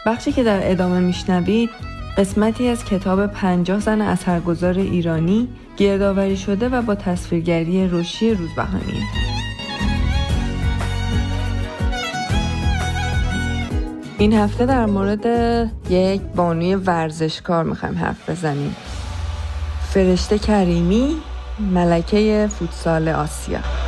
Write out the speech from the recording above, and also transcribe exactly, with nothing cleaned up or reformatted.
بخشی که در ادامه میشنوید قسمتی از کتاب پنجاه زن اثرگذار ایرانی گردآوری شده و با تصویرگری رشی روزبهانیه. این هفته در مورد یک بانوی ورزشکار میخوایم حرف بزنیم. فرشته کریمی، ملکه فوتسال آسیا.